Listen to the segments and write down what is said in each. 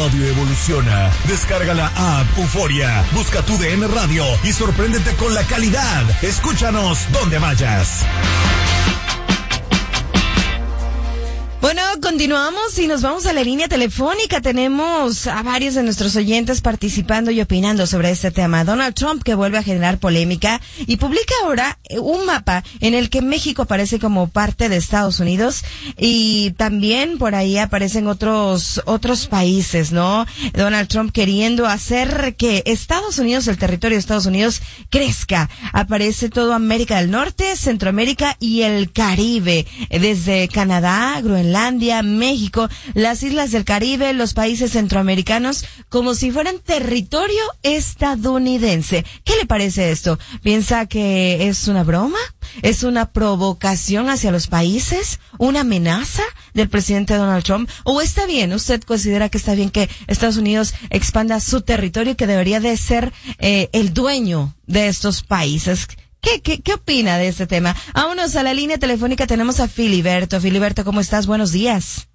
radio evoluciona. Descarga la app Euforia, busca tu DN Radio y sorpréndete con la calidad. Escúchanos donde vayas. Bueno, continuamos y nos vamos a la línea telefónica. Tenemos a varios de nuestros oyentes participando y opinando sobre este tema. Donald Trump, que vuelve a generar polémica y publica ahora un mapa en el que México aparece como parte de Estados Unidos y también por ahí aparecen otros países, ¿no? Donald Trump queriendo hacer que Estados Unidos, el territorio de Estados Unidos, crezca. Aparece todo América del Norte, Centroamérica y el Caribe, desde Canadá, Groenlandia, México, las islas del Caribe, los países centroamericanos, como si fueran territorio estadounidense. ¿Qué le parece esto? ¿Piensa que es una broma? ¿Es una provocación hacia los países? ¿Una amenaza del presidente Donald Trump? ¿O está bien? ¿Usted considera que está bien que Estados Unidos expanda su territorio y que debería de ser el dueño de estos países? ¿Qué opina de este tema? Vámonos a la línea telefónica, tenemos a Filiberto. Filiberto, ¿cómo estás? Buenos días.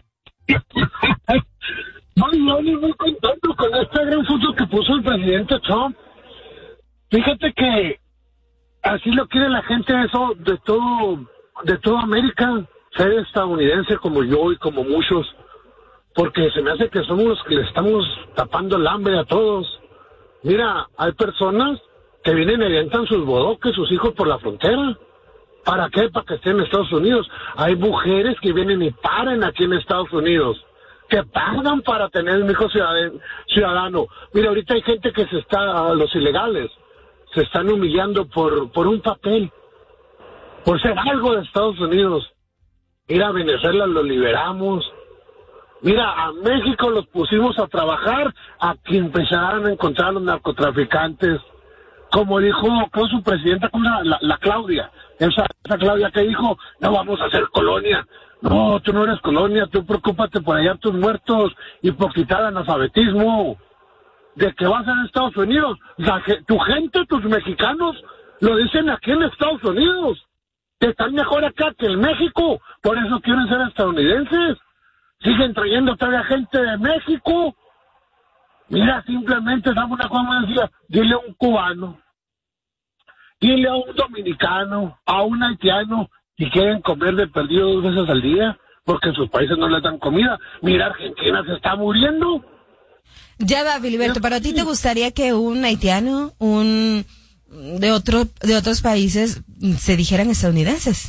Muy contento con esta gran foto que puso el presidente Trump. Fíjate que así lo quiere la gente, eso de toda América, ser estadounidense como yo y como muchos, porque se me hace que somos los que le estamos tapando el hambre a todos. Mira, hay personas que vienen y avientan sus bodoques, sus hijos por la frontera. ¿Para qué? Para que estén en Estados Unidos. Hay mujeres que vienen y paren aquí en Estados Unidos, que pagan para tener un hijo ciudadano. Mira, ahorita hay gente que los ilegales, se están humillando por un papel, por ser algo de Estados Unidos. Mira, a Venezuela lo liberamos. Mira, a México los pusimos a trabajar, a que empezaran a encontrar a los narcotraficantes. Como dijo su presidenta, la Claudia, esa Claudia que dijo, no vamos a hacer colonia. No, tú no eres colonia, tú preocúpate por hallar tus muertos y por quitar analfabetismo. De que vas a Estados Unidos, tu gente, tus mexicanos, lo dicen aquí en Estados Unidos, que están mejor acá que en México, por eso quieren ser estadounidenses. Siguen trayendo todavía gente de México. Mira, simplemente dame una cosa, decía, dile a un cubano, dile a un dominicano, a un haitiano, si quieren comer de perdido 2 veces al día, porque en sus países no les dan comida. Mira, Argentina se está muriendo. Ya va, Filiberto, ¿pero a ti te gustaría que un haitiano, de otros países, se dijeran estadounidenses?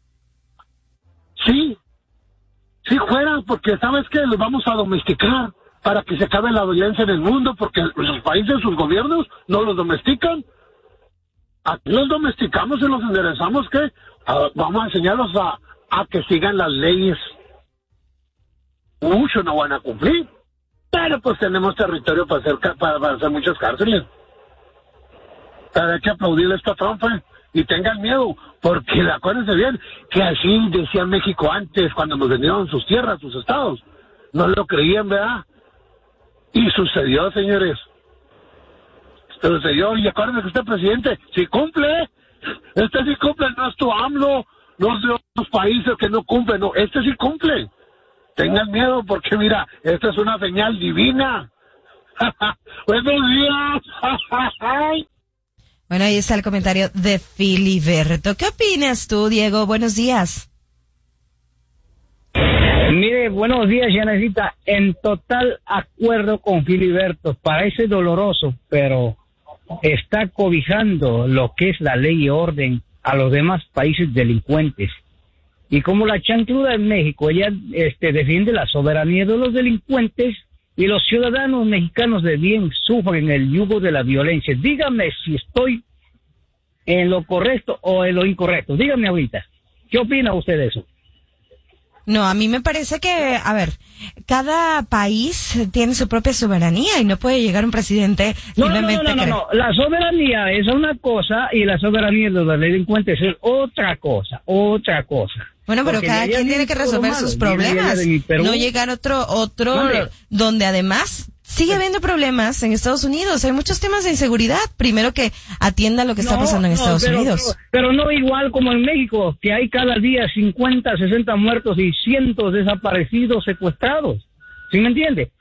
Sí fuera, porque sabes que los vamos a domesticar para que se acabe la violencia en el mundo, porque sus países, sus gobiernos no los domestican. Aquí los domesticamos y los enderezamos, ¿qué? Vamos a enseñarlos a que sigan las leyes. Muchos no van a cumplir, pero pues tenemos territorio para hacer muchas cárceles. Pero hay que aplaudirle esto a Trump, y tengan miedo, porque acuérdense bien que así decía México antes, cuando nos vendieron sus tierras, sus estados. No lo creían, ¿verdad? Y sucedió, señores. Sucedió, y acuérdense que este presidente sí cumple. Este sí cumple, no es tu AMLO, no es de otros países que no cumplen, no, este sí cumple. Tengan miedo, porque mira, esta es una señal divina. Buenos días. Bueno, ahí está el comentario de Filiberto. ¿Qué opinas tú, Diego? Buenos días. Mire, buenos días, Yanecita. En total acuerdo con Filiberto. Parece doloroso, pero está cobijando lo que es la ley y orden a los demás países delincuentes. Y como la chancluda en México, ella defiende la soberanía de los delincuentes, y los ciudadanos mexicanos de bien sufren el yugo de la violencia. Dígame si estoy en lo correcto o en lo incorrecto. Dígame ahorita, ¿qué opina usted de eso? No, a mí me parece que, a ver, cada país tiene su propia soberanía y no puede llegar un presidente simplemente... No. La soberanía es una cosa y la soberanía de los delincuentes es otra cosa. Bueno, pero cada quien tiene que resolver sus problemas. No llegar otro donde además sigue habiendo problemas en Estados Unidos. Hay muchos temas de inseguridad. Primero que atienda lo que está pasando en Estados Unidos. Pero no igual como en México, que hay cada día 50, 60 muertos y cientos desaparecidos, secuestrados. ¿Sí me entiende?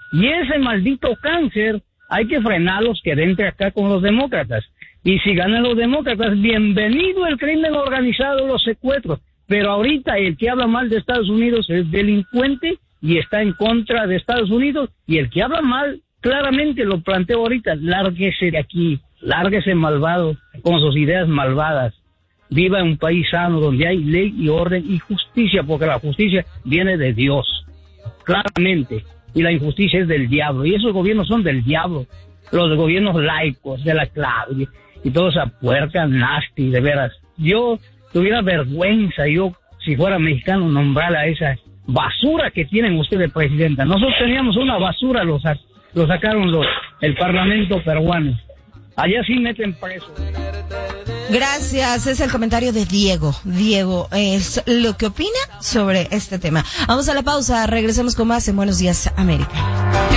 Y ese maldito cáncer hay que frenarlos que entre acá con los demócratas. Y si ganan los demócratas, bienvenido el crimen organizado, los secuestros. Pero ahorita el que habla mal de Estados Unidos es delincuente y está en contra de Estados Unidos. Y el que habla mal, claramente lo planteo ahorita, lárguese de aquí, lárguese malvado, con sus ideas malvadas. Viva en un país sano donde hay ley y orden y justicia, porque la justicia viene de Dios, claramente. Y la injusticia es del diablo. Y esos gobiernos son del diablo. Los gobiernos laicos, de la Claudia, y toda esa puerca nasty, de veras. Yo tuviera vergüenza, yo, si fuera mexicano, nombrar a esa basura que tienen ustedes, presidenta. Nosotros teníamos una basura, lo sacaron el parlamento peruano. Allá sí meten preso. Gracias, es el comentario de Diego. Diego es lo que opina sobre este tema. Vamos a la pausa, regresemos con más en Buenos Días, América.